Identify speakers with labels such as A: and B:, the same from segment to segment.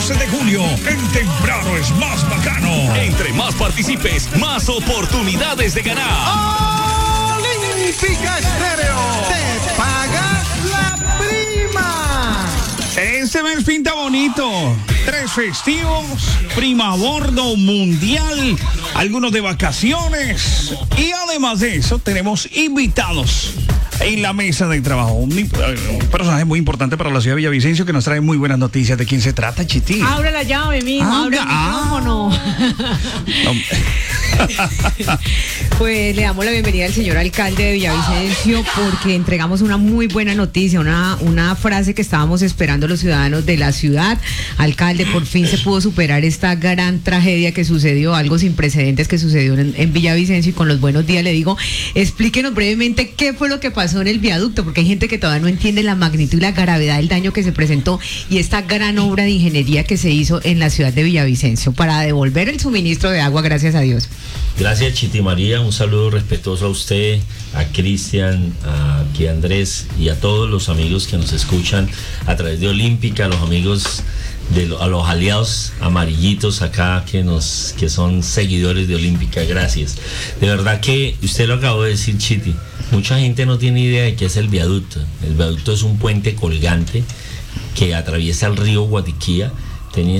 A: 14 de julio, en Temprano es más bacano.
B: Entre más participes, más oportunidades de ganar.
C: Olímpica Estéreo te paga la prima.
A: Este mes pinta bonito. 3 festivos, prima a bordo, mundial, algunos de vacaciones. Y además de eso, tenemos invitados en la mesa de trabajo. Un personaje muy importante para la ciudad de Villavicencio que nos trae muy buenas noticias. ¿De quién se trata, Chiti?
D: Abre la llave, mijo. Abre el micrófono. Pues le damos la bienvenida al señor alcalde de Villavicencio porque entregamos una muy buena noticia, una frase que estábamos esperando los ciudadanos de la ciudad. Alcalde, por fin se pudo superar esta gran tragedia que sucedió, algo sin precedentes que sucedió en Villavicencio, y con los buenos días le digo, explíquenos brevemente qué fue lo que pasó en el viaducto, porque hay gente que todavía no entiende la magnitud y la gravedad del daño que se presentó y esta gran obra de ingeniería que se hizo en la ciudad de Villavicencio para devolver el suministro de agua, gracias a Dios.
E: Gracias, Chiti María, un saludo respetuoso a usted, a Cristian, a Andrés y a todos los amigos que nos escuchan a través de Olímpica, a los amigos a los aliados amarillitos acá que son seguidores de Olímpica, gracias. De verdad que usted lo acabó de decir, Chiti, mucha gente no tiene idea de qué es el viaducto. El viaducto es un puente colgante que atraviesa el río Guatiquía, tiene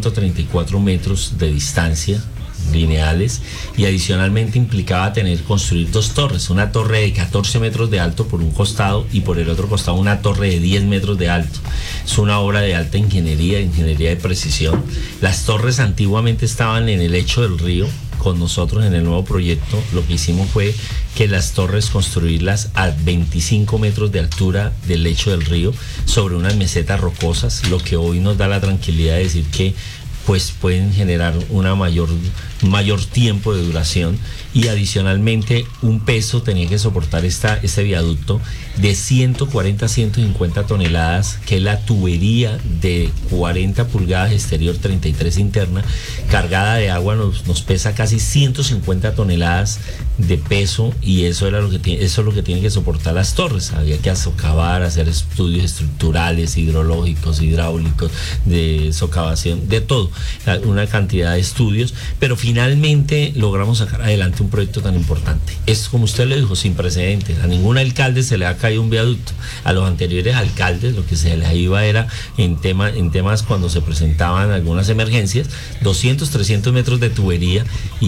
E: 134 metros de distancia lineales y adicionalmente implicaba construir 2 torres, una torre de 14 metros de alto por un costado y por el otro costado una torre de 10 metros de alto. Es una obra de alta ingeniería de precisión. Las torres antiguamente estaban en el lecho del río. Con nosotros en el nuevo proyecto lo que hicimos fue que las torres construirlas a 25 metros de altura del lecho del río sobre unas mesetas rocosas, lo que hoy nos da la tranquilidad de decir que pues pueden generar una mayor tiempo de duración, y adicionalmente un peso tenía que soportar este viaducto de 140 a 150 toneladas, que es la tubería de 40 pulgadas exterior, 33 interna, cargada de agua, nos pesa casi 150 toneladas de peso, y eso es lo que tienen que soportar las torres. Había que socavar, hacer estudios estructurales, hidrológicos, hidráulicos, de socavación, de todo, una cantidad de estudios, pero finalmente logramos sacar adelante un proyecto tan importante. Es, como usted le dijo, sin precedentes. A ningún alcalde se le ha caído un viaducto. A los anteriores alcaldes lo que se les iba era en temas cuando se presentaban algunas emergencias, 200, 300 metros de tubería,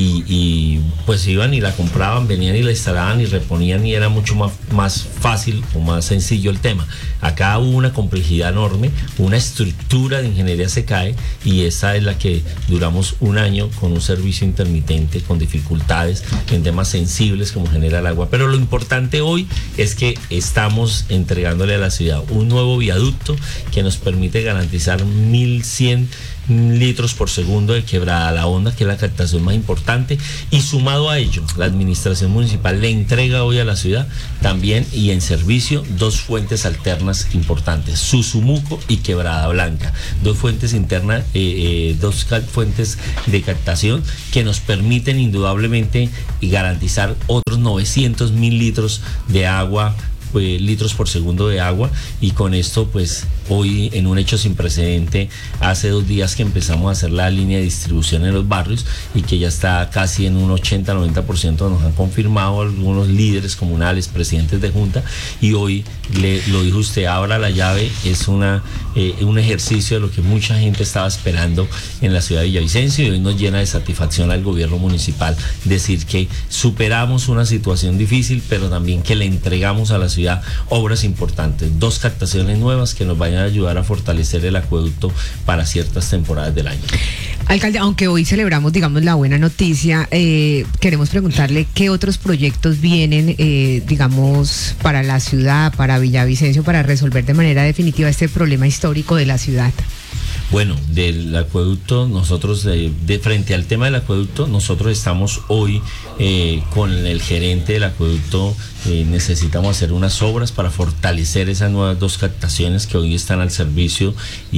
E: y pues iban y la compraban, venían y la instalaban y reponían, y era mucho más fácil o más sencillo el tema. Acá hubo una complejidad enorme, una estructura de ingeniería se cae, y esa es la que duramos un año con un servicio intermitente, con dificultades en temas sensibles como genera el agua. Pero lo importante hoy es que estamos entregándole a la ciudad un nuevo viaducto que nos permite garantizar 1.100 litros por segundo de quebrada la honda, que es la captación más importante, y sumado a ello, la administración municipal le entrega hoy a la ciudad también y en servicio 2 fuentes alternas importantes, Susumuco y Quebrada Blanca, 2 fuentes internas, 2 fuentes de captación que nos permiten indudablemente garantizar otros 900.000 litros de agua, litros por segundo de agua, y con esto pues hoy, en un hecho sin precedente, hace 2 días que empezamos a hacer la línea de distribución en los barrios y que ya está casi en un 80-90%, nos han confirmado algunos líderes comunales, presidentes de junta, y hoy, lo dijo usted, abra la llave, es un ejercicio de lo que mucha gente estaba esperando en la ciudad de Villavicencio, y hoy nos llena de satisfacción al gobierno municipal decir que superamos una situación difícil, pero también que le entregamos a la ciudad obras importantes, 2 captaciones nuevas que nos vayan a ayudar a fortalecer el acueducto para ciertas temporadas del año.
D: Alcalde, aunque hoy celebramos, digamos, la buena noticia, queremos preguntarle qué otros proyectos vienen, digamos, para la ciudad, para Villavicencio, para resolver de manera definitiva este problema histórico de la ciudad.
E: Bueno, del acueducto, nosotros, de frente al tema del acueducto, nosotros estamos hoy con el gerente del acueducto, necesitamos hacer unas obras para fortalecer esas nuevas 2 captaciones que hoy están al servicio,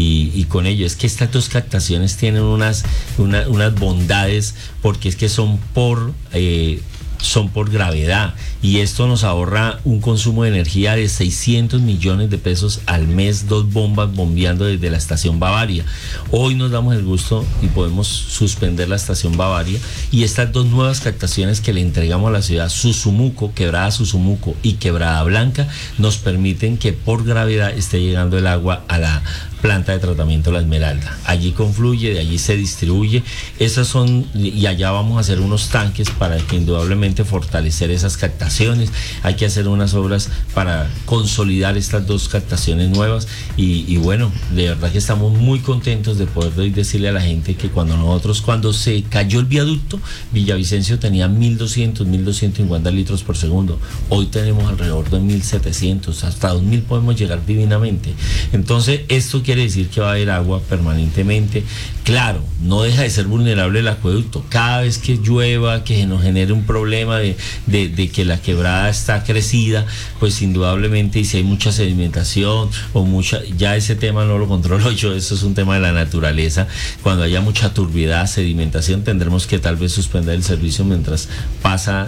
E: y con ello es que estas 2 captaciones tienen unas bondades, porque es que son por son por gravedad, y esto nos ahorra un consumo de energía de 600 millones de pesos al mes, 2 bombas bombeando desde la estación Bavaria. Hoy nos damos el gusto y podemos suspender la estación Bavaria, y estas 2 nuevas captaciones que le entregamos a la ciudad, Susumuco, Quebrada Susumuco y Quebrada Blanca, nos permiten que por gravedad esté llegando el agua a la planta de tratamiento La Esmeralda. Allí confluye, de allí se distribuye. Esas son, y allá vamos a hacer unos tanques para que indudablemente fortalecer esas captaciones. Hay que hacer unas obras para consolidar estas 2 captaciones nuevas, y bueno, de verdad que estamos muy contentos de poder decirle a la gente que cuando se cayó el viaducto, Villavicencio tenía 1.200, 1.250 litros por segundo. Hoy tenemos alrededor de 1.700, hasta 2.000 podemos llegar divinamente. Entonces, esto quiere decir que va a haber agua permanentemente. Claro, no deja de ser vulnerable el acueducto. Cada vez que llueva, que nos genere un problema de que la quebrada está crecida, pues indudablemente, y si hay mucha sedimentación o ya ese tema no lo controlo yo, eso es un tema de la naturaleza. Cuando haya mucha turbiedad, sedimentación, tendremos que tal vez suspender el servicio mientras pasa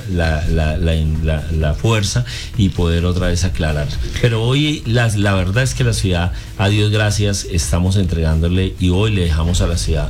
E: la fuerza y poder otra vez aclarar. Pero hoy la verdad es que la ciudad, a Dios gracias, estamos entregándole, y hoy le dejamos a la ciudad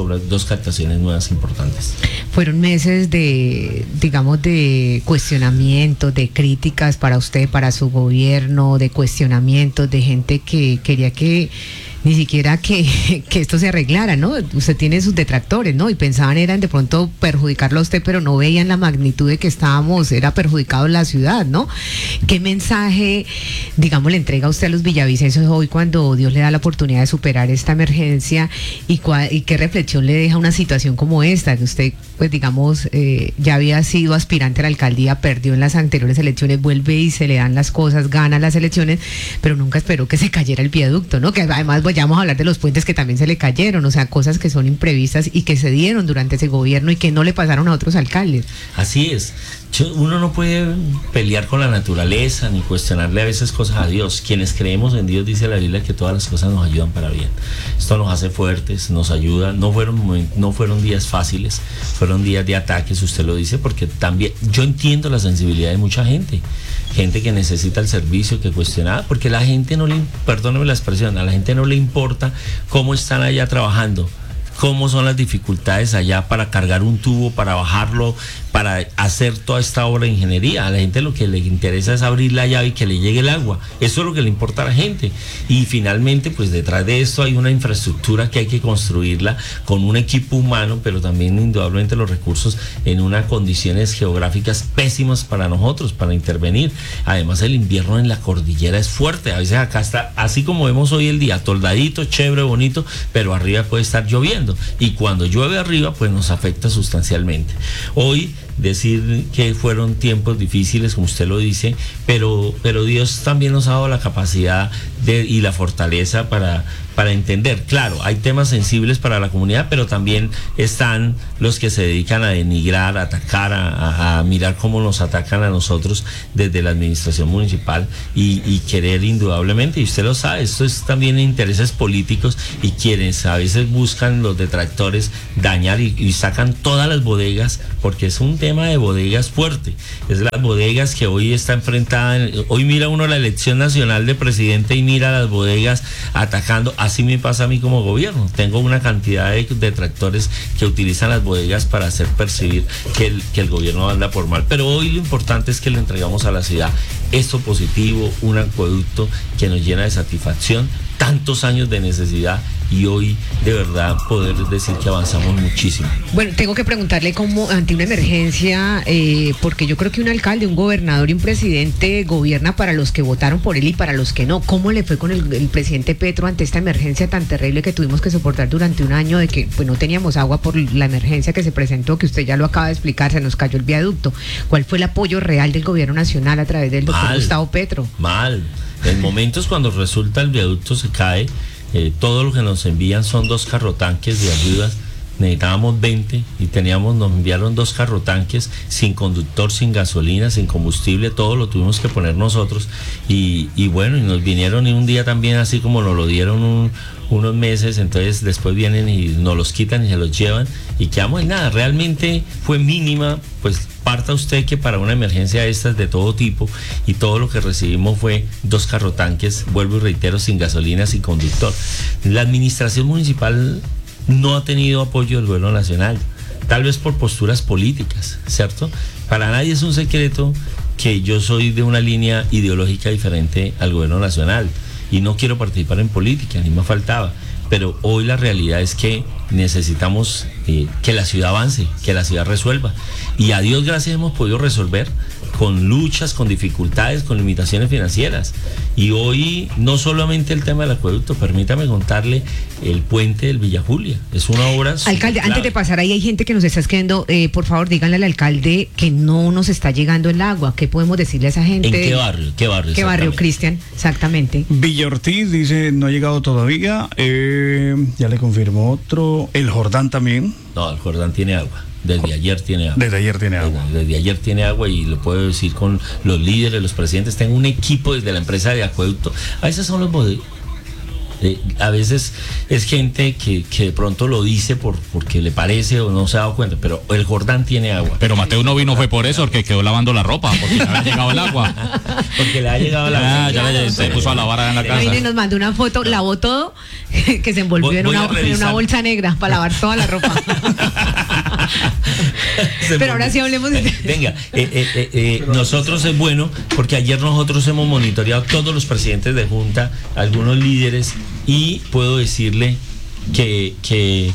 E: 2 captaciones nuevas importantes.
D: Fueron meses de, digamos, de cuestionamiento, de críticas para usted, para su gobierno, de cuestionamientos, de gente que quería que ni siquiera que esto se arreglara, ¿no? Usted tiene sus detractores, ¿no? Y pensaban eran de pronto perjudicarlo a usted, pero no veían la magnitud de que era perjudicado la ciudad, ¿no? ¿Qué mensaje, digamos, le entrega usted a los villavicenses hoy cuando Dios le da la oportunidad de superar esta emergencia, y qué reflexión le deja una situación como esta, que usted, pues digamos, ya había sido aspirante a la alcaldía, perdió en las anteriores elecciones, vuelve y se le dan las cosas, gana las elecciones, pero nunca esperó que se cayera el viaducto, ¿no? Que además ya vamos a hablar de los puentes que también se le cayeron, o sea, cosas que son imprevistas y que se dieron durante ese gobierno y que no le pasaron a otros alcaldes.
E: Así es. Uno no puede pelear con la naturaleza ni cuestionarle a veces cosas a Dios. Quienes creemos en Dios, dice la Biblia que todas las cosas nos ayudan para bien. Esto nos hace fuertes, nos ayuda. No fueron días fáciles, fueron días de ataques, usted lo dice, porque también yo entiendo la sensibilidad de mucha gente que necesita el servicio, que cuestionaba, porque la gente perdóneme la expresión, a la gente no le importa cómo están allá trabajando, cómo son las dificultades allá para cargar un tubo, para bajarlo, para hacer toda esta obra de ingeniería. A la gente lo que le interesa es abrir la llave y que le llegue el agua. Eso es lo que le importa a la gente. Y finalmente, pues detrás de esto hay una infraestructura que hay que construirla con un equipo humano, pero también indudablemente los recursos en unas condiciones geográficas pésimas para nosotros, para intervenir. Además, el invierno en la cordillera es fuerte. A veces acá está, así como vemos hoy el día, toldadito, chévere, bonito, pero arriba puede estar lloviendo. Y cuando llueve arriba, pues nos afecta sustancialmente. Hoy decir que fueron tiempos difíciles, como usted lo dice, pero Dios también nos ha dado la capacidad y la fortaleza para entender. Claro, hay temas sensibles para la comunidad, pero también están los que se dedican a denigrar, a atacar, a mirar cómo nos atacan a nosotros desde la administración municipal y querer indudablemente, y usted lo sabe, esto es también intereses políticos, y quienes a veces buscan los detractores dañar y sacan todas las bodegas, porque es un tema de bodegas fuerte. Es las bodegas que hoy está enfrentada. Hoy mira uno la elección nacional de presidente y mira las bodegas atacando. Así me pasa a mí como gobierno. Tengo una cantidad de detractores que utilizan las bodegas para hacer percibir que el gobierno anda por mal. Pero hoy lo importante es que le entregamos a la ciudad esto positivo, un acueducto que nos llena de satisfacción, tantos años de necesidad, y hoy de verdad poder decir que avanzamos muchísimo.
D: Bueno, tengo que preguntarle cómo ante una emergencia, porque yo creo que un alcalde, un gobernador y un presidente gobierna para los que votaron por él y para los que no. ¿Cómo le fue con el presidente Petro ante esta emergencia tan terrible que tuvimos que soportar durante un año, de que pues no teníamos agua por la emergencia que se presentó, que usted ya lo acaba de explicar, se nos cayó el viaducto? ¿Cuál fue el apoyo real del gobierno nacional a través del doctor Gustavo Petro?
E: En momentos cuando resulta el viaducto se cae, todo lo que nos envían son 2 carrotanques de ayudas, necesitábamos 20 y nos enviaron 2 carrotanques sin conductor, sin gasolina, sin combustible, todo lo tuvimos que poner nosotros y bueno, y nos vinieron y un día también así como nos lo dieron unos meses, entonces después vienen y nos los quitan y se los llevan y quedamos en nada. Realmente fue mínima, pues parta usted que para una emergencia de estas de todo tipo y todo lo que recibimos fue 2 carrotanques, vuelvo y reitero, sin gasolina, sin conductor. La administración municipal no ha tenido apoyo del gobierno nacional, tal vez por posturas políticas, ¿cierto? Para nadie es un secreto que yo soy de una línea ideológica diferente al gobierno nacional y no quiero participar en política, ni me faltaba, pero hoy la realidad es que necesitamos que la ciudad avance, que la ciudad resuelva, y a Dios gracias hemos podido resolver con luchas, con dificultades, con limitaciones financieras. Y hoy no solamente el tema del acueducto, permítame contarle el puente del Villa Julia. Es una obra...
D: Alcalde, antes de pasar ahí hay gente que nos está escribiendo, por favor díganle al alcalde que no nos está llegando el agua. ¿Qué podemos decirle a esa gente?
E: ¿En qué barrio?
D: ¿Qué barrio, Cristian? Exactamente.
A: Villa Ortiz dice no ha llegado todavía. Ya le confirmó otro. El Jordán también.
E: No, el Jordán tiene agua. Desde ayer tiene agua.
A: Desde ayer tiene agua.
E: Desde ayer tiene agua y lo puedo decir con los líderes, los presidentes. Tengo un equipo desde la empresa de acueducto. A veces son los modelos. A veces es gente que de pronto lo dice porque le parece o no se ha dado cuenta, pero el Jordán tiene agua.
F: Pero Mateo no vino fue por eso, porque quedó lavando la ropa, porque le había llegado el agua.
E: Porque le ha llegado el agua.
F: Ya se puso a lavar en la casa.
D: Ahí nos mandó una foto, lavó todo, que se envolvió en una bolsa negra para lavar toda la ropa. Pero ahora sí hablemos de...
E: Venga, nosotros es bueno, porque ayer nosotros hemos monitoreado todos los presidentes de junta, algunos líderes, y puedo decirle que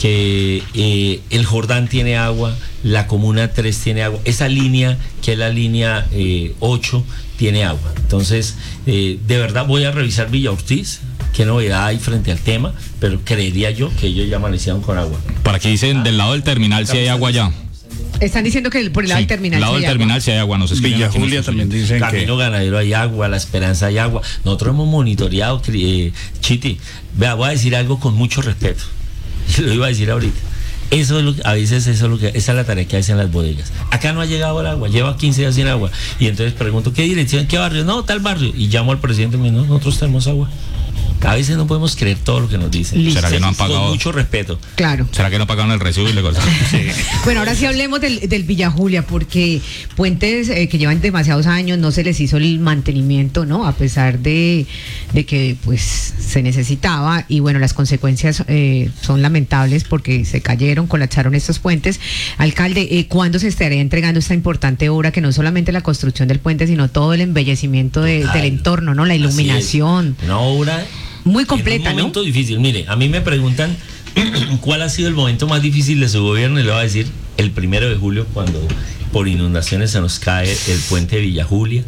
E: el Jordán tiene agua, la Comuna 3 tiene agua, esa línea que es la línea 8 tiene agua. Entonces, de verdad voy a revisar Villa Ortiz, qué novedad hay frente al tema, pero creería yo que ellos ya amanecieron con agua.
F: Por aquí dicen del lado del terminal si hay agua ya.
D: Están diciendo que por el lado del terminal.
F: Del lado del terminal si hay agua, no sé.
A: Villa Julia también dicen
E: Camino Ganadero hay agua, La Esperanza hay agua. Nosotros hemos monitoreado, Chiti, vea, voy a decir algo con mucho respeto. Lo iba a decir ahorita. Eso es a veces esa es la tarea que hacen las bodegas. Acá no ha llegado el agua, lleva 15 días sin agua. Y entonces pregunto, ¿qué dirección, qué barrio? No, tal barrio. Y llamo al presidente y me dice, no, nosotros tenemos agua. A veces no podemos creer todo lo que nos dicen.
D: Listo.
F: ¿Será que no han pagado?
E: Con mucho respeto.
D: Claro.
F: ¿Será que no pagaron el recibo y le cortaron?
A: Sí.
D: Bueno, ahora sí hablemos del Villa Julia, porque puentes que llevan demasiados años no se les hizo el mantenimiento, ¿no? A pesar de que pues se necesitaba, y bueno, las consecuencias son lamentables porque se cayeron, colapsaron estos puentes. Alcalde, ¿cuándo se estaría entregando esta importante obra, que no solamente la construcción del puente, sino todo el embellecimiento del entorno, ¿no? La iluminación.
E: Una obra
D: muy completa,
E: en un momento
D: ¿no?
E: difícil. Mire, a mí me preguntan cuál ha sido el momento más difícil de su gobierno, y le voy a decir el 1 de julio, cuando por inundaciones se nos cae el puente de Villa Julia.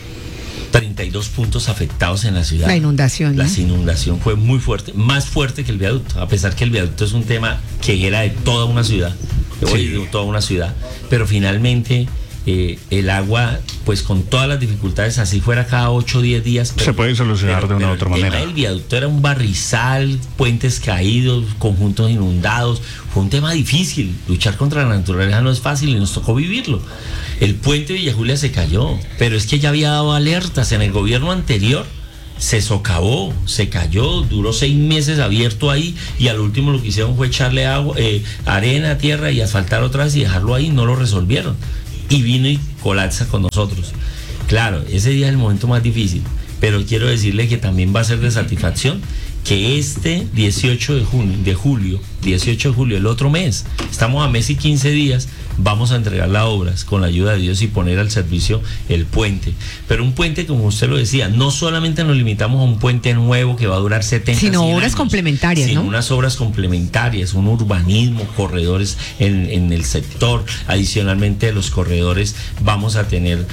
E: 32 puntos afectados en la ciudad.
D: La inundación, ¿no?
E: La inundación fue muy fuerte, más fuerte que el viaducto, a pesar que el viaducto es un tema que era de toda una ciudad, de toda una ciudad, pero finalmente el agua, pues con todas las dificultades, así fuera cada 8 o 10 días,
A: se puede solucionar de una u otra manera.
E: El viaducto era un barrizal, puentes caídos, conjuntos inundados, fue un tema difícil. Luchar contra la naturaleza no es fácil y nos tocó vivirlo. El puente de Villa Julia se cayó, pero es que ya había dado alertas en el gobierno anterior. Se socavó, se cayó, duró 6 meses abierto ahí, y al último lo que hicieron fue echarle agua, arena, tierra y asfaltar otra vez y dejarlo ahí. No lo resolvieron y vino y colapsa con nosotros. Claro, ese día es el momento más difícil, pero quiero decirle que también va a ser de satisfacción que este 18 de julio, el otro mes, estamos a mes y 15 días, vamos a entregar las obras con la ayuda de Dios y poner al servicio el puente. Pero un puente, como usted lo decía, no solamente nos limitamos a un puente nuevo que va a durar 70
D: sino
E: 100
D: obras
E: años,
D: complementarias,
E: sino
D: ¿no?
E: unas obras complementarias, un urbanismo, corredores en el sector. Adicionalmente, los corredores vamos a tener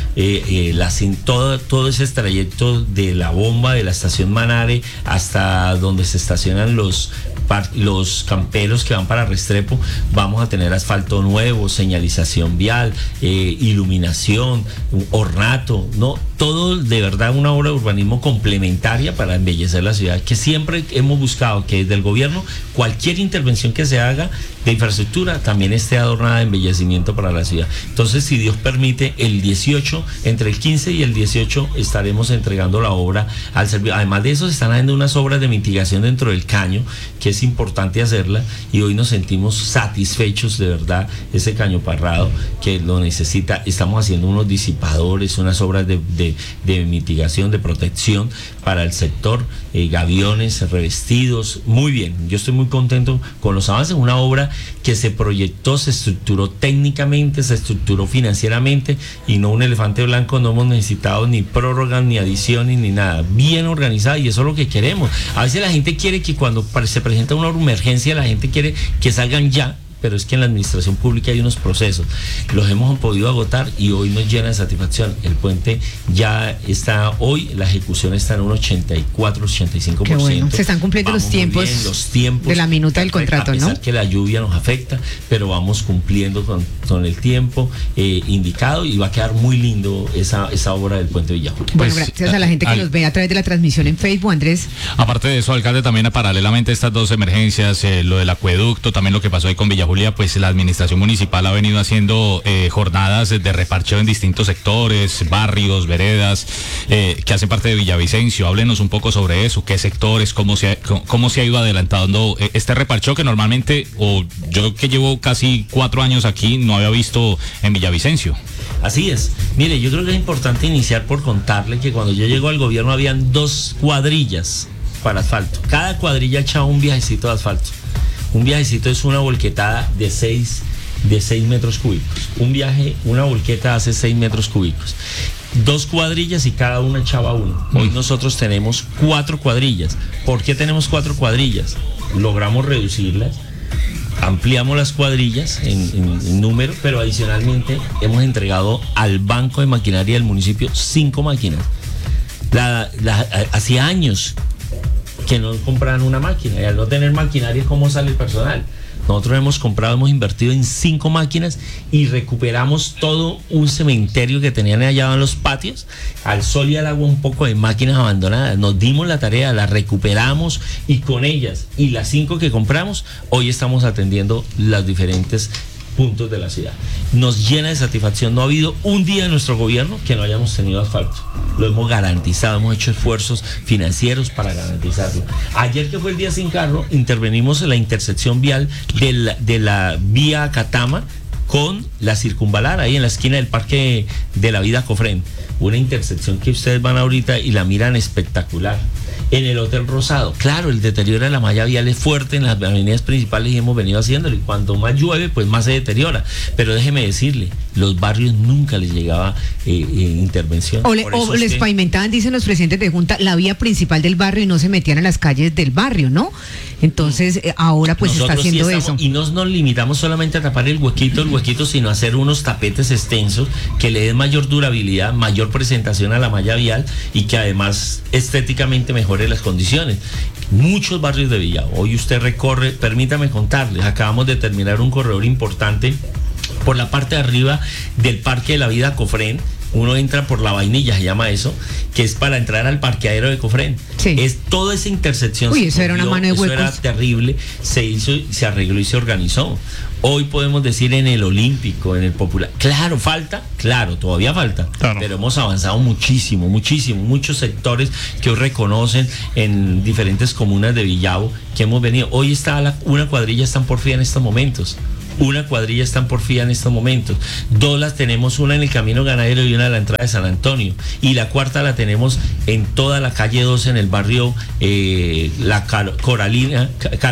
E: todo ese trayecto de la bomba de la estación Manare hasta donde se estacionan los camperos que van para Restrepo. Vamos a tener asfalto nuevo, señal señalización vial, iluminación, ornato, ¿no? Todo de verdad una obra de urbanismo complementaria para embellecer la ciudad, que siempre hemos buscado que desde el gobierno cualquier intervención que se haga de infraestructura también esté adornada de embellecimiento para la ciudad. Entonces, si Dios permite, el 18, entre el 15 y el 18 estaremos entregando la obra al servicio. Además de eso, se están haciendo unas obras de mitigación dentro del caño, que es importante hacerla, y hoy nos sentimos satisfechos de verdad. Ese caño Parrado que lo necesita, estamos haciendo unos disipadores, unas obras de mitigación, de protección para el sector, gaviones, revestidos, muy bien. Yo estoy muy contento con los avances. Una obra que se proyectó, se estructuró técnicamente, se estructuró financieramente, y no un elefante blanco. No hemos necesitado ni prórrogas, ni adiciones, ni nada. Bien organizada, y eso es lo que queremos. A veces la gente quiere que cuando se presenta una emergencia, la gente quiere que salgan ya, pero es que en la administración pública hay unos procesos. Los hemos podido agotar y hoy nos llena de satisfacción. El puente ya está, hoy la ejecución está en un 84-85%.
D: Qué bueno. Se están cumpliendo los tiempos de la minuta del contrato, ¿no? A pesar
E: que la lluvia nos afecta, pero vamos cumpliendo con el tiempo indicado, y va a quedar muy lindo esa obra del puente Villajulia.
D: Bueno, gracias a la gente que nos ve a través de la transmisión en Facebook, Andrés.
F: Aparte de eso, alcalde, también paralelamente a estas dos emergencias, lo del acueducto, también lo que pasó ahí con Villajulia, pues la administración municipal ha venido haciendo jornadas de reparcheo en distintos sectores, barrios, veredas, que hacen parte de Villavicencio. Háblenos un poco sobre eso, qué sectores, cómo se ha ido adelantando este reparcheo que normalmente, o yo que llevo casi 4 años aquí, no había visto en Villavicencio.
E: Así es. Mire, yo creo que es importante iniciar por contarle que cuando yo llego al gobierno habían 2 cuadrillas para asfalto. Cada cuadrilla echaba un viajecito de asfalto. Un viajecito es una volquetada de 6 metros cúbicos. Una volqueta hace 6 metros cúbicos. 2 cuadrillas y cada una echaba uno. Hoy nosotros tenemos 4 cuadrillas. ¿Por qué tenemos 4 cuadrillas? Logramos reducirlas, ampliamos las cuadrillas en número, pero adicionalmente hemos entregado al Banco de Maquinaria del municipio 5 máquinas. Hacía años que no compraban una máquina, y al no tener maquinaria, ¿cómo sale el personal? Nosotros hemos invertido en 5 máquinas y recuperamos todo un cementerio que tenían allá en los patios, al sol y al agua, un poco de máquinas abandonadas. Nos dimos la tarea, las recuperamos, y con ellas y las 5 que compramos, hoy estamos atendiendo las diferentes puntos de la ciudad. Nos llena de satisfacción. No ha habido un día en nuestro gobierno que no hayamos tenido asfalto. Lo hemos garantizado, hemos hecho esfuerzos financieros para garantizarlo. Ayer, que fue el día sin carro, intervenimos en la intersección vial de la vía Catama con la circunvalar, ahí en la esquina del Parque de la Vida Cofrén. Una intersección que ustedes van ahorita y la miran espectacular. En el Hotel Rosado, claro, el deterioro de la malla vial es fuerte en las avenidas principales y hemos venido haciéndolo, y cuando más llueve, pues más se deteriora. Pero déjeme decirle, los barrios nunca les llegaba intervención.
D: O les pavimentaban, dicen los presidentes de junta, la vía principal del barrio, y no se metían a las calles del barrio, ¿no? Entonces, ahora pues nosotros está haciendo eso.
E: Y no nos limitamos solamente a tapar el huequito, sino a hacer unos tapetes extensos que le den mayor durabilidad, mayor presentación a la malla vial, y que además estéticamente mejore las condiciones. Muchos barrios de Villa, hoy usted recorre, permítame contarles, acabamos de terminar un corredor importante por la parte de arriba del Parque de la Vida Cofrén. Uno entra por La Vainilla, se llama eso, que es para entrar al parqueadero de Cofrén.
D: Sí.
E: Es toda esa intersección.
D: Uy, eso era una mano de huecos.
E: Eso era terrible, se hizo, se arregló y se organizó. Hoy podemos decir en el Olímpico, en el Popular. Claro, todavía falta, claro, pero hemos avanzado muchísimo. Muchos sectores que hoy reconocen en diferentes comunas de Villavo que hemos venido. Hoy está una cuadrilla, están por fin en estos momentos. Una cuadrilla está en Porfía en estos momentos. 2 las tenemos, una en el Camino Ganadero y una en la entrada de San Antonio. Y la cuarta la tenemos en toda la calle 12, en el barrio Coralina,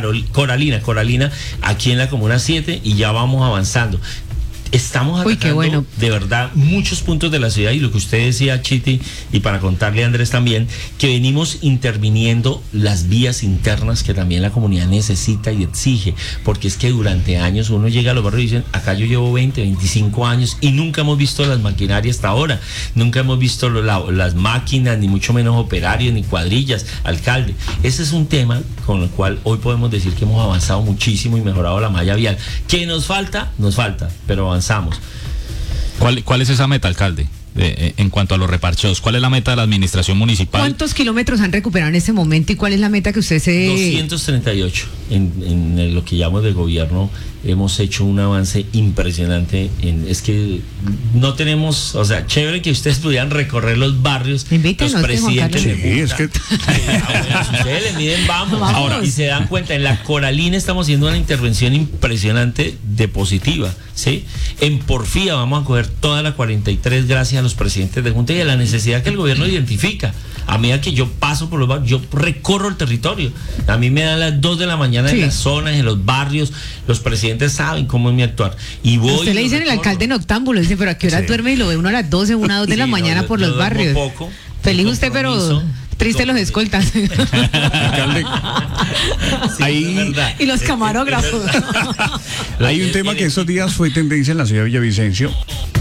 E: aquí en la Comuna 7, y ya vamos avanzando. Estamos atacando de verdad muchos puntos de la ciudad, y lo que usted decía, Chiti, y para contarle a Andrés también, que venimos interviniendo las vías internas que también la comunidad necesita y exige, porque es que durante años uno llega a los barrios y dicen, acá yo llevo 20, 25 años y nunca hemos visto las maquinarias hasta ahora, nunca hemos visto las máquinas, ni mucho menos operarios, ni cuadrillas, alcalde. Ese es un tema con el cual hoy podemos decir que hemos avanzado muchísimo y mejorado la malla vial. ¿Qué nos falta? Nos falta, pero avanzamos.
F: ¿Cuál es esa meta, alcalde? En cuanto a los reparcheos, ¿cuál es la meta de la administración municipal?
D: ¿Cuántos kilómetros han recuperado en este momento y cuál es la meta que usted se...
E: 238. En lo que llamamos de gobierno hemos hecho un avance impresionante. Es que no tenemos, o sea, chévere que ustedes pudieran recorrer los barrios,
D: Invítenos,
E: los presidentes de
A: Sí,
E: Punta.
A: es que
E: Si ustedes le miden, vamos.
D: Vamos.
E: Ahora, y se dan cuenta, en la Coralina estamos haciendo una intervención impresionante de positiva, ¿sí? En Porfía vamos a coger toda la 43 gracias a los presidentes de Junta y a la necesidad que el gobierno identifica. A medida que yo paso por los barrios, yo recorro el territorio. A mí me dan las 2 de la mañana en las zonas, en los barrios. Los presidentes saben cómo es mi actuar. Y voy.
D: Usted le dicen el alcalde noctámbulo, dice, pero ¿a qué hora duerme? Y lo ve uno a las 12, 1, 2 de la mañana por los barrios.
E: Poco,
D: Feliz usted, pero triste los escoltas.
A: alcalde,
E: Sí,
A: ahí-
E: es verdad.
D: Y los camarógrafos.
A: hay un tema que estos días fue tendencia en la ciudad de Villavicencio.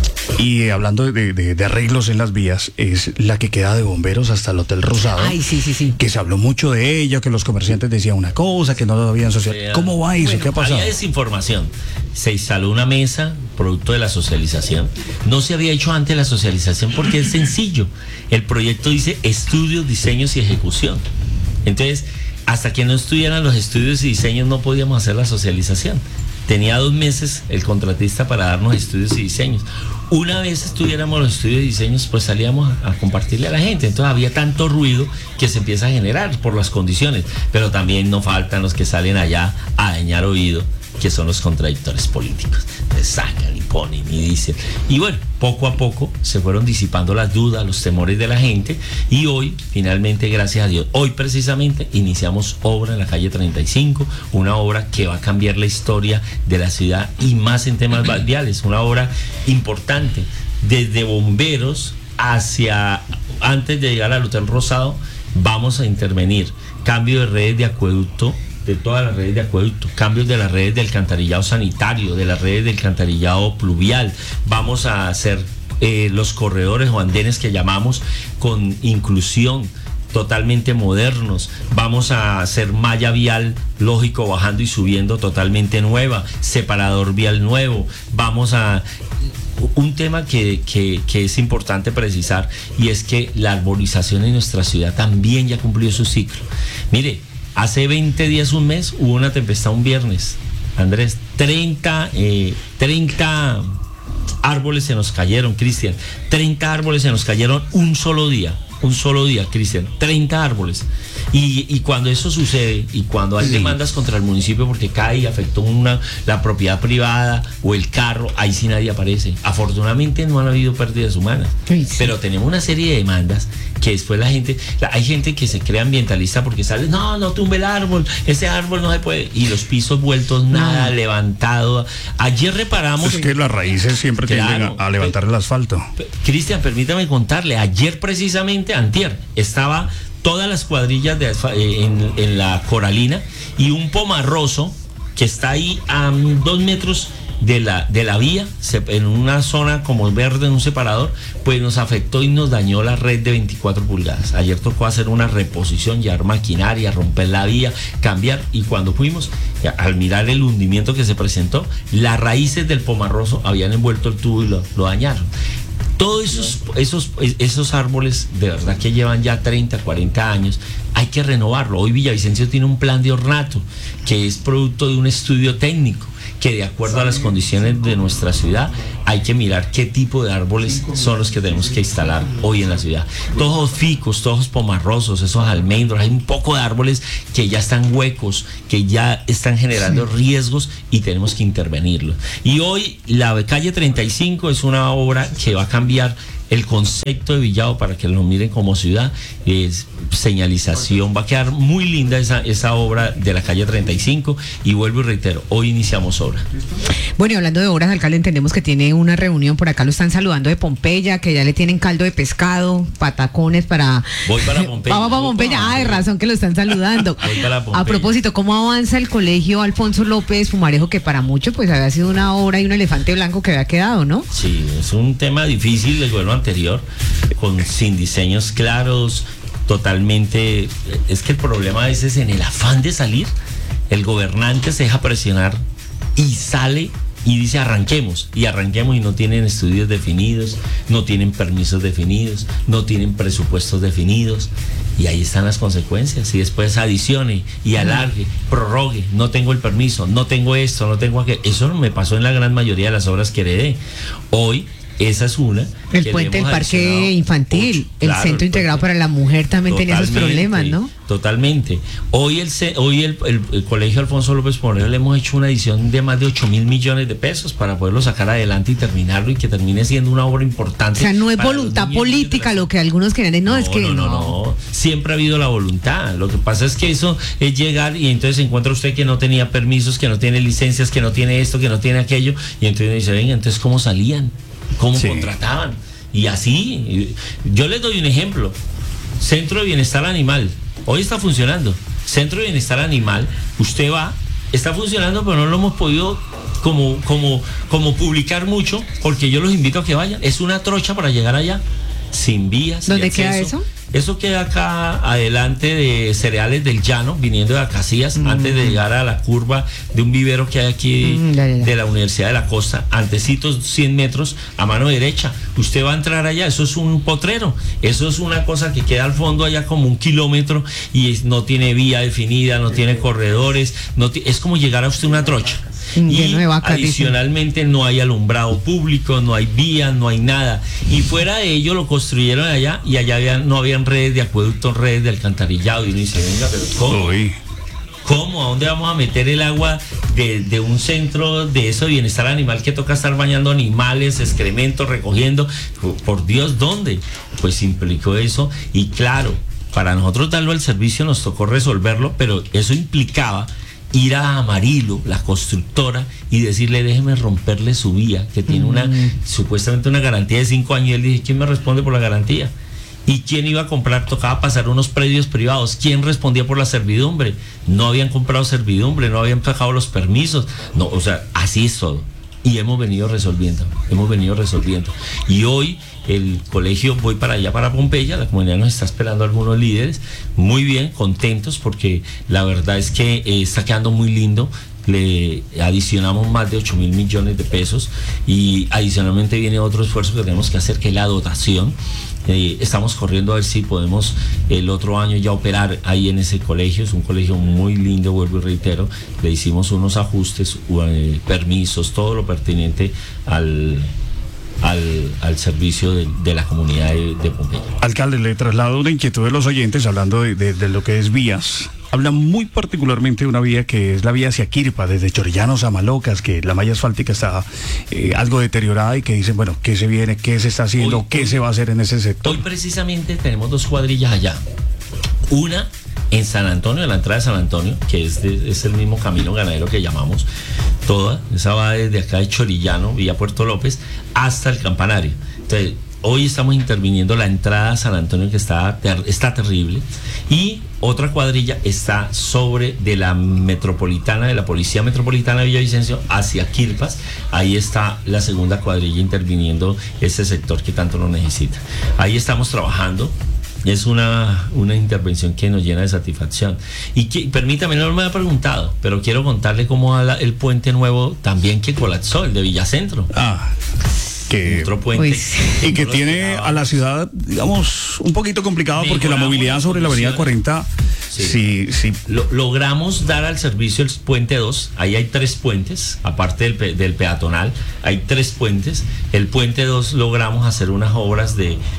A: Y hablando de arreglos en las vías, es la que queda de bomberos hasta el Hotel Rosado.
D: Ay, sí.
A: Que se habló mucho de ella, que los comerciantes decían una cosa, que no lo habían socializado. ¿Cómo va eso?
E: Bueno,
A: ¿Qué ha pasado?
E: Había desinformación. Se instaló una mesa, producto de la socialización. No se había hecho antes la socialización porque es sencillo. El proyecto dice estudios, diseños y ejecución. Entonces, hasta que no estudiaran los estudios y diseños no podíamos hacer la socialización. Tenía 2 meses el contratista para darnos estudios y diseños. Una vez estudiáramos los estudios y diseños, pues salíamos a compartirle a la gente. Entonces había tanto ruido que se empieza a generar por las condiciones. Pero también no faltan los que salen allá a dañar oído, que son los contradictores políticos. Entonces sacan y ponen y dicen. Y bueno, poco a poco se fueron disipando las dudas, los temores de la gente. Y hoy, finalmente, gracias a Dios, hoy precisamente iniciamos obra en la calle 35, una obra que va a cambiar la historia de la ciudad y más en temas viales. Una obra importante, desde bomberos hacia, antes de llegar al Hotel Rosado, vamos a intervenir. Cambio de redes de acueducto, de todas las redes de acueducto, cambios de las redes del alcantarillado sanitario, de las redes del alcantarillado pluvial. Vamos a hacer los corredores o andenes que llamamos con inclusión, totalmente modernos. Vamos a hacer malla vial, lógico, bajando y subiendo, totalmente nueva, separador vial nuevo. Vamos a... Un tema que es importante precisar, y es que la arborización en nuestra ciudad también ya cumplió su ciclo. Mire, hace 20 días, un mes, hubo una tempestad un viernes, Andrés, 30 árboles se nos cayeron, Cristian, 30 árboles se nos cayeron un solo día, Cristian, 30 árboles. Y cuando eso sucede, y cuando hay demandas contra el municipio porque cae y afectó la propiedad privada o el carro, ahí sí nadie aparece. Afortunadamente no han habido pérdidas humanas,
D: Sí.
E: pero tenemos una serie de demandas que después hay gente que se cree ambientalista porque sale, no tumbe el árbol, ese árbol no se puede, y los pisos vueltos nada, levantado. Ayer reparamos...
A: Es que las raíces siempre
E: Claro.
A: tienden a levantar el asfalto.
E: Cristian, permítame contarle, ayer precisamente, antier, estaba todas las cuadrillas en la Coralina y un pomarroso que está ahí a 2 metros de la vía, en una zona como verde, en un separador, pues nos afectó y nos dañó la red de 24 pulgadas. Ayer tocó hacer una reposición, llevar maquinaria, romper la vía, cambiar, y cuando fuimos, al mirar el hundimiento que se presentó, las raíces del pomarroso habían envuelto el tubo y lo dañaron. Todos esos árboles de verdad que llevan ya 30, 40 años, hay que renovarlo. Hoy Villavicencio tiene un plan de ornato que es producto de un estudio técnico, que de acuerdo a las condiciones de nuestra ciudad hay que mirar qué tipo de árboles son los que tenemos que instalar hoy en la ciudad. Todos los ficus, todos los pomarrosos, esos almendros, hay un poco de árboles que ya están huecos, que ya están generando riesgos y tenemos que intervenirlos. Y hoy la calle 35 es una obra que va a cambiar el concepto de Villado para que lo miren como ciudad. Es señalización, va a quedar muy linda esa obra de la calle 35, y vuelvo y reitero, hoy iniciamos obra.
D: Bueno, y hablando de obras, alcalde, entendemos que tiene una reunión, por acá lo están saludando de Pompeya, que ya le tienen caldo de pescado, patacones para...
E: Voy para Pompeya.
D: Vamos para Pompeya, de razón que lo están saludando.
E: Voy para Pompeya.
D: A propósito, ¿cómo avanza el colegio Alfonso López Pumarejo, que para muchos pues había sido una obra y un elefante blanco que había quedado, ¿no?
E: Sí, es un tema difícil del gobierno anterior, sin diseños claros, totalmente. Es que el problema a veces, en el afán de salir, el gobernante se deja presionar y sale y dice arranquemos y no tienen estudios definidos, no tienen permisos definidos, no tienen presupuestos definidos, y ahí están las consecuencias. Y después adicione y alargue, prorrogue, no tengo el permiso, no tengo esto, no tengo aquello. Eso me pasó en la gran mayoría de las obras que heredé. Hoy esa es una.
D: El puente del parque infantil, el centro integrado para la mujer también tenía esos problemas, ¿no?
E: Totalmente. Hoy el Colegio Alfonso López Moreno le hemos hecho una edición de más de 8.000 millones de pesos para poderlo sacar adelante y terminarlo, y que termine siendo una obra importante.
D: O sea, no es voluntad política lo que algunos quieren. No.
E: Siempre ha habido la voluntad. Lo que pasa es que eso es llegar y entonces encuentra usted que no tenía permisos, que no tiene licencias, que no tiene esto, que no tiene aquello, y entonces dice, venga, entonces ¿cómo salían? ¿Cómo contrataban? Y así, yo les doy un ejemplo. Centro de Bienestar Animal, hoy está funcionando. Centro de Bienestar Animal, usted va, está funcionando, pero no lo hemos podido como publicar mucho, porque yo los invito a que vayan. Es una trocha para llegar allá, sin vías.
D: ¿Dónde queda eso?
E: Eso queda acá adelante de Cereales del Llano, viniendo de Acacias, antes de llegar a la curva de un vivero que hay aquí de la Universidad de la Costa, antecitos 100 metros a mano derecha. Usted va a entrar allá, eso es un potrero, eso es una cosa que queda al fondo allá como 1 kilómetro y no tiene vía definida, no tiene corredores, es como llegar a usted una trocha. Y adicionalmente no hay alumbrado público, no hay vías, no hay nada. Y fuera de ello lo construyeron allá, y allá no habían redes de acueductos, redes de alcantarillado. Y uno dice, venga, pero ¿cómo? ¿Cómo? ¿A dónde vamos a meter el agua de un centro de eso de bienestar animal que toca estar bañando animales, excrementos, recogiendo? Por Dios, ¿dónde? Pues implicó eso. Y claro, para nosotros darlo al servicio nos tocó resolverlo, pero eso implicaba ir a Amarillo, la constructora, y decirle, déjeme romperle su vía, que tiene supuestamente una garantía de 5 años. Y él dice, ¿quién me responde por la garantía? ¿Y quién iba a comprar? Tocaba pasar unos predios privados. ¿Quién respondía por la servidumbre? No habían comprado servidumbre, no habían sacado los permisos. No, o sea, así es todo. Y hemos venido resolviendo. Y hoy el colegio, voy para allá, para Pompeya, la comunidad nos está esperando, algunos líderes, muy bien, contentos, porque la verdad es que está quedando muy lindo. Le adicionamos más de 8.000 millones de pesos, y adicionalmente viene otro esfuerzo que tenemos que hacer, que es la dotación. Estamos corriendo a ver si podemos el otro año ya operar ahí en ese colegio. Es un colegio muy lindo, vuelvo y reitero. Le hicimos unos ajustes, permisos, todo lo pertinente al servicio de la comunidad de Pompeya.
A: Alcalde, le traslado una inquietud de los oyentes hablando de lo que es vías. Habla muy particularmente de una vía que es la vía hacia Quirpa, desde Chorillanos a Malocas, que la malla asfáltica está algo deteriorada, y que dicen, bueno, ¿qué se viene? ¿Qué se está haciendo? ¿Qué se va a hacer en ese sector?
E: Hoy precisamente tenemos 2 cuadrillas allá. Una en San Antonio, en la entrada de San Antonio, que es el mismo camino ganadero que llamamos. Toda esa va desde acá de Chorillano, vía Puerto López, hasta el campanario. Entonces, hoy estamos interviniendo la entrada a San Antonio, que está terrible, y otra cuadrilla está sobre de la metropolitana, de la Policía Metropolitana de Villavicencio, hacia Quirpas. Ahí está la segunda cuadrilla interviniendo ese sector que tanto lo necesita. Ahí estamos trabajando. Es una intervención que nos llena de satisfacción. Y permítame, no me ha preguntado, pero quiero contarle cómo va el puente nuevo también que colapsó, el de Villacentro.
A: Que
E: otro puente,
A: y que tiene a la ciudad, digamos, un poquito complicado, porque la movilidad sobre la avenida 40 sí.
E: Logramos dar al servicio el puente 2. Ahí hay 3 puentes, aparte del peatonal, hay 3 puentes. El puente 2 logramos hacer unas obras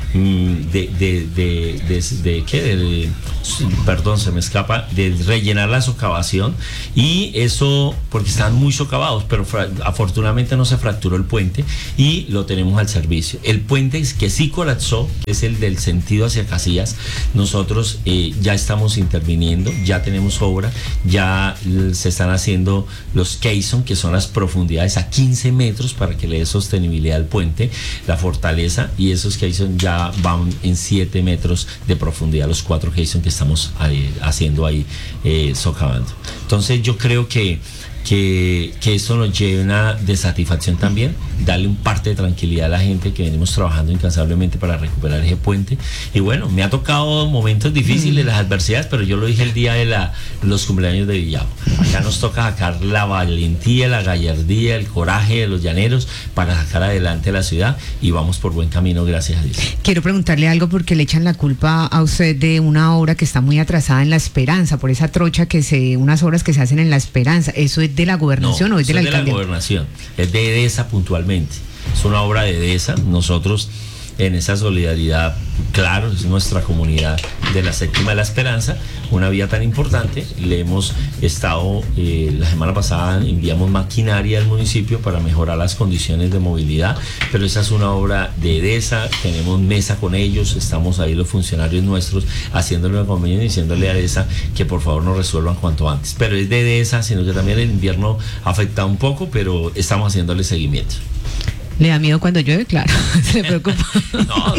E: perdón, se me escapa, de rellenar la socavación, y eso porque estaban muy socavados, pero afortunadamente no se fracturó el puente, y lo tenemos al servicio. El puente que sí colapsó, que es el del sentido hacia Casillas, nosotros ya estamos interviniendo, ya tenemos obra, ya se están haciendo los caissons, que son las profundidades a 15 metros para que le dé sostenibilidad al puente, la fortaleza, y esos caissons ya van en 7 metros de profundidad, los 4 caissons que estamos haciendo ahí, socavando. Entonces yo creo que que esto nos llena de satisfacción también, darle un parte de tranquilidad a la gente que venimos trabajando incansablemente para recuperar ese puente. Y bueno, me ha tocado momentos difíciles, las adversidades, pero yo lo dije el día de los cumpleaños de Villavo. Acá nos toca sacar la valentía, la gallardía, el coraje de los llaneros para sacar adelante la ciudad, y vamos por buen camino, gracias a Dios.
D: Quiero preguntarle algo porque le echan la culpa a usted de una obra que está muy atrasada en La Esperanza, por esa trocha unas obras que se hacen en La Esperanza. ¿Eso es de la gobernación o es de la alcaldía?
E: Es de la gobernación, es de EDESA puntualmente. Es una obra de EDESA. Nosotros, en esa solidaridad, claro, es nuestra comunidad de la Séptima de La Esperanza, una vía tan importante. Le hemos estado, la semana pasada enviamos maquinaria al municipio para mejorar las condiciones de movilidad, pero esa es una obra de EDESA. Tenemos mesa con ellos, estamos ahí los funcionarios nuestros haciéndole una convenio y diciéndole a EDESA que por favor nos resuelvan cuanto antes. Pero es de EDESA, sino que también el invierno ha afectado un poco, pero estamos haciéndole seguimiento.
D: ¿Le da miedo cuando llueve? Claro, se preocupa.
E: No,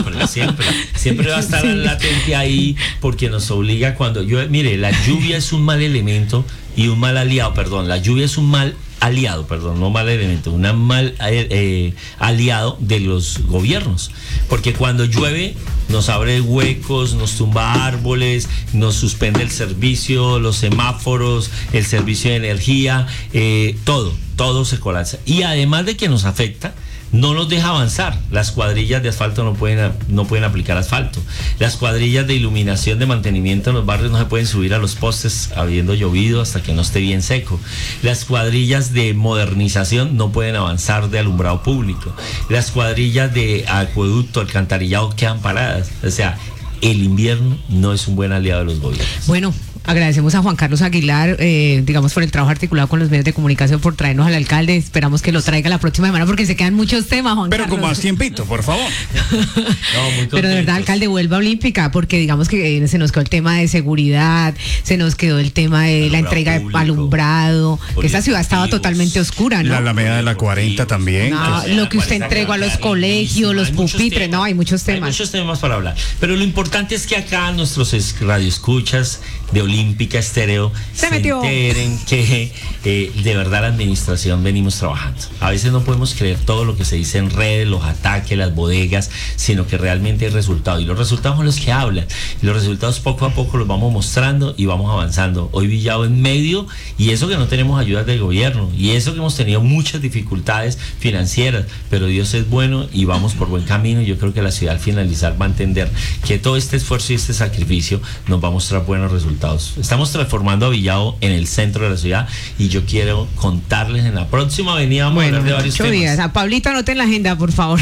E: siempre va a estar latente ahí, porque nos obliga cuando llueve. Mire, la lluvia es un mal elemento y un mal aliado, perdón, la lluvia es un mal aliado, perdón, no mal elemento, un mal aliado de los gobiernos, porque cuando llueve nos abre huecos, nos tumba árboles, nos suspende el servicio, los semáforos, el servicio de energía, todo se colapsa, y además de que nos afecta, no nos deja avanzar. Las cuadrillas de asfalto no pueden aplicar asfalto. Las cuadrillas de iluminación, de mantenimiento en los barrios no se pueden subir a los postes habiendo llovido hasta que no esté bien seco. Las cuadrillas de modernización no pueden avanzar de alumbrado público. Las cuadrillas de acueducto, alcantarillado quedan paradas. O sea, el invierno no es un buen aliado de los gobiernos.
D: Bueno, agradecemos a Juan Carlos Aguilar, digamos, por el trabajo articulado con los medios de comunicación, por traernos al alcalde. Esperamos que lo traiga la próxima semana porque se quedan muchos temas, Juan
A: Pero
D: Carlos.
A: con más tiempito, por favor.
D: Pero de verdad, alcalde, vuelva a Olímpica, porque digamos que se nos quedó el tema de seguridad, se nos quedó el tema de la entrega de alumbrado, que esa ciudad estaba totalmente oscura, ¿no?
A: La Alameda de la 40 también.
D: No, lo que usted entregó a los colegios, los pupitres, no, hay muchos temas.
E: Hay muchos temas para hablar. Pero lo importante es que acá nuestros radioescuchas de Olímpica Estéreo se enteren que de verdad la administración venimos trabajando. A veces no podemos creer todo lo que se dice en redes, los ataques, las bodegas, sino que realmente hay resultados, y los resultados son los que hablan, y los resultados poco a poco los vamos mostrando y vamos avanzando. Hoy Villavo en medio, y eso que no tenemos ayudas del gobierno, y eso que hemos tenido muchas dificultades financieras, pero Dios es bueno y vamos por buen camino. Yo creo que la ciudad al finalizar va a entender que todo este esfuerzo y este sacrificio nos va a mostrar buenos resultados. Estamos transformando a Villavo en el centro de la ciudad, y yo quiero contarles en la próxima avenida vamos a hablar de varios temas.
D: Días. A Pablito, anoten la agenda, por favor.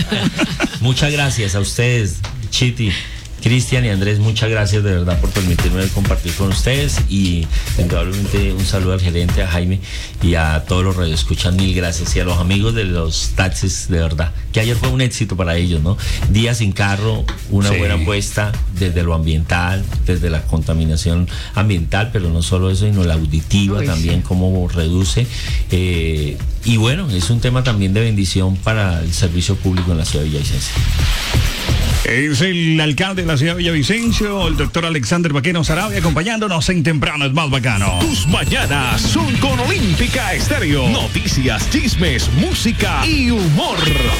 E: Muchas gracias a ustedes, Chiti, Cristian y Andrés, muchas gracias de verdad por permitirme compartir con ustedes, y indudablemente un saludo al gerente, a Jaime, y a todos los radioescuchas, mil gracias, y a los amigos de los taxis, de verdad, que ayer fue un éxito para ellos, ¿no? Día sin carro, una buena apuesta desde lo ambiental, desde la contaminación ambiental, pero no solo eso, sino la auditiva también, cómo reduce, y bueno, es un tema también de bendición para el servicio público en la ciudad de Villavicencio.
A: Es el alcalde de la ciudad de Villavicencio, el doctor Alexander Vaquero Sarabia, acompañándonos en Temprano es Más Bacano.
B: Tus mañanas son con Olímpica Estéreo. Noticias, chismes, música y humor.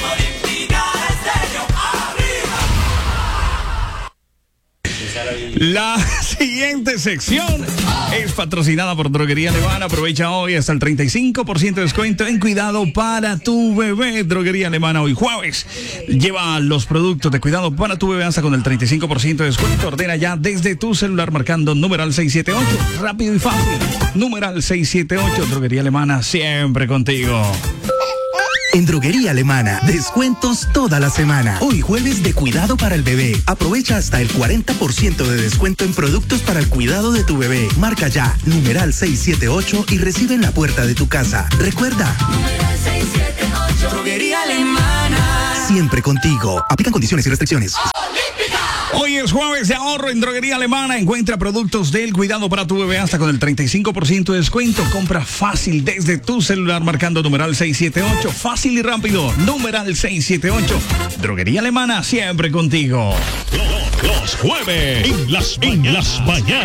A: La siguiente sección es patrocinada por Droguería Alemana. Aprovecha hoy hasta el 35% de descuento en cuidado para tu bebé. Droguería Alemana hoy jueves. Lleva los productos de cuidado para tu bebé hasta con el 35% de descuento. Ordena ya desde tu celular marcando numeral 678. Rápido y fácil. Numeral 678. Droguería Alemana, siempre contigo.
G: En Droguería Alemana, descuentos toda la semana. Hoy jueves de cuidado para el bebé. Aprovecha hasta el 40% de descuento en productos para el cuidado de tu bebé. Marca ya, numeral 678 y recibe en la puerta de tu casa. Recuerda, numeral 678. Droguería Alemana. Siempre contigo. Aplican condiciones y restricciones.
A: Hoy es jueves de ahorro en Droguería Alemana. Encuentra productos del cuidado para tu bebé hasta con el 35% de descuento. Compra fácil desde tu celular marcando numeral 678. Fácil y rápido. Numeral 678. Droguería Alemana, siempre contigo.
B: Los jueves en las mañanas.